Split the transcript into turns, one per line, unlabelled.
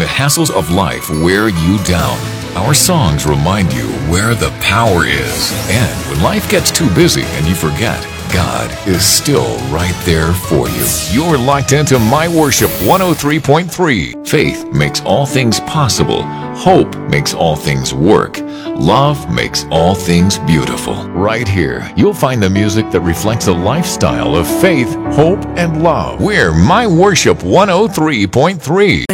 the hassles of life wear you down, our songs remind you where the power is. And when life gets too busy and you forget, God is still right there for you. You're locked into My Worship 103.3. Faith makes all things possible. Hope makes all things work. Love makes all things beautiful. Right here, you'll find the music that reflects a lifestyle of faith, hope, and love. We're My Worship 103.3.